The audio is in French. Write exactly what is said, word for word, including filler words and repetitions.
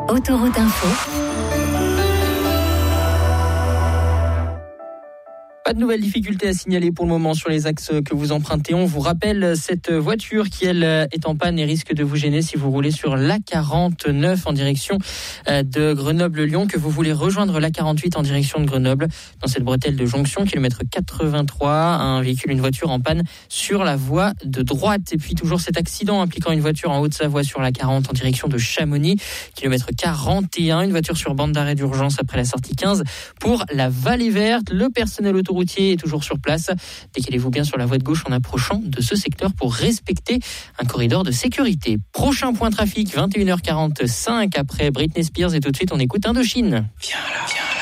Autoroute Info. Pas de nouvelles difficultés à signaler pour le moment sur les axes que vous empruntez. On vous rappelle cette voiture qui, elle, est en panne et risque de vous gêner si vous roulez sur l'A quarante-neuf en direction de Grenoble-Lyon, que vous voulez rejoindre l'A quarante-huit en direction de Grenoble. Dans cette bretelle de jonction, kilomètre quatre-vingt-trois, un véhicule, une voiture en panne sur la voie de droite. Et puis toujours cet accident impliquant une voiture en Haute-Savoie sur l'A quarante en direction de Chamonix, kilomètre quarante et un, une voiture sur bande d'arrêt d'urgence après la sortie quinze pour la Vallée Verte. Le personnel autoroutier est toujours sur place. Décalez-vous bien sur la voie de gauche en approchant de ce secteur pour respecter un corridor de sécurité. Prochain point trafic, vingt et une heures quarante-cinq après Britney Spears, et tout de suite on écoute Indochine. Viens là, viens là.